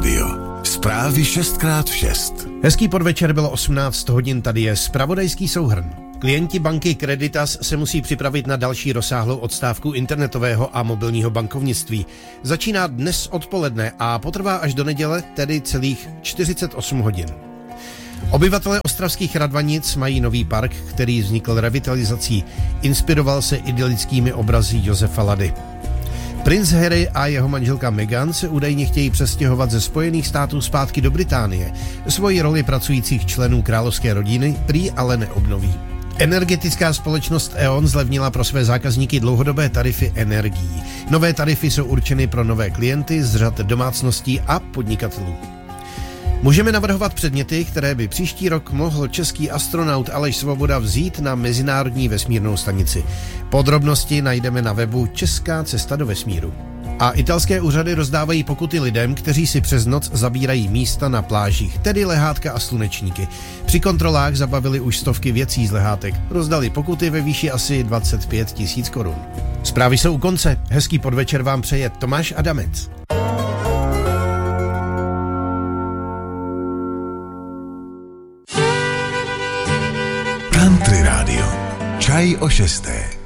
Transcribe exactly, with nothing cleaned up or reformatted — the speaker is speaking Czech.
rádio. Zprávy šest krát šest. Hezký podvečer, bylo osmnáct hodin, tady je zpravodajský souhrn. Klienti banky Creditas se musí připravit na další rozsáhlou odstávku internetového a mobilního bankovnictví. Začíná dnes odpoledne a potrvá až do neděle, tedy celých čtyřicet osm hodin. Obyvatelé ostravských Radvanic mají nový park, který vznikl revitalizací. Inspiroval se idylickými obrazy Josefa Lady. Princ Harry a jeho manželka Meghan se údajně chtějí přestěhovat ze Spojených států zpátky do Británie. Svoji roli pracujících členů královské rodiny prý ale neobnoví. Energetická společnost E O N zlevnila pro své zákazníky dlouhodobé tarify energií. Nové tarify jsou určeny pro nové klienty z řad domácností a podnikatelů. Můžeme navrhovat předměty, které by příští rok mohl český astronaut Aleš Svoboda vzít na Mezinárodní vesmírnou stanici. Podrobnosti najdeme na webu Česká cesta do vesmíru. A italské úřady rozdávají pokuty lidem, kteří si přes noc zabírají místa na plážích, tedy lehátka a slunečníky. Při kontrolách zabavili už stovky věcí z lehátek. Rozdali pokuty ve výši asi dvacet pět tisíc korun. Zprávy jsou u konce. Hezký podvečer vám přeje Tomáš Adamec. Country rádio. Čaj o šesté.